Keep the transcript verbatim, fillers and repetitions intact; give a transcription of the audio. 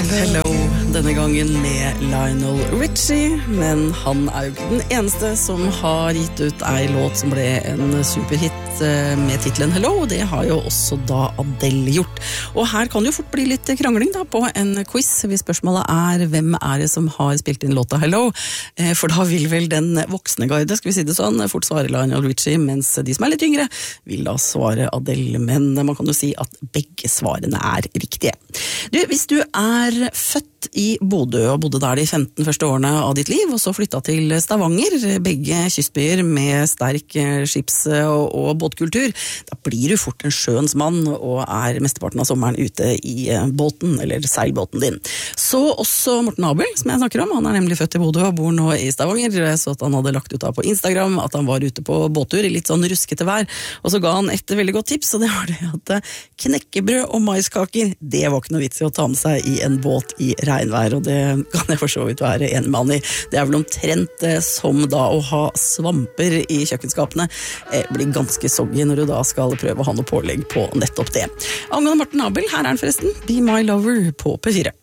Hello, denne gangen med Lionel Richie, men han er jo ikke den eneste som har gitt ut ei låt som ble en superhit med titlen Hello. Det har jo også da Adele gjort. Og her kan jo fort bli litt krangling da på en quiz, hvis spørsmålet er hvem er det som har spilt inn låta Hello, for da vil vel den voksne guide, skal vi si det sånn, fort svare Lionel Richie, mens de som er litt yngre vil da svare Adele, men man kan jo si at begge svarene er riktige. Du, hvis du er født i Bodø og bodde der de femten første årene av ditt liv, og så flyttet til Stavanger, begge kystbyer med sterk skips- og, og båtkultur, da blir du fort en sjøens mann og er mesteparten av sommeren ute i båten, eller seilbåten din. Så også Morten Abel, som jeg snakker om, han er nemlig født i Bodø og bor nå i Stavanger, så at han hadde lagt ut da på Instagram at han var ute på båttur i litt sånn ruskete vær, og så ga han et veldig godt tips, og det var det at knekkebrød og maiskaker, det var ikke noe vits i å ta med seg i en båt i regnvær, og det kan jeg for så vidt være enig med han i. Det er vel omtrent som da å ha svamper i kjøkkenskapene. Det blir ganske soggy når du da skal prøve å ha noe pålegg på nettopp det. Angående Morten Abel, her er han forresten. Be My Lover på P fire.